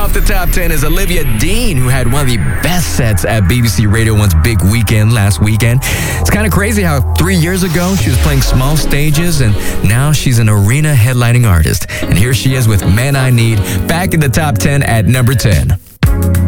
off the top 10 is Olivia Dean, who had one of the best sets at BBC Radio 1's Big Weekend last weekend. It's kind of crazy how 3 years ago she was playing small stages and now she's an arena headlining artist. And here she is with Man I Need, back in the top 10 at number 10.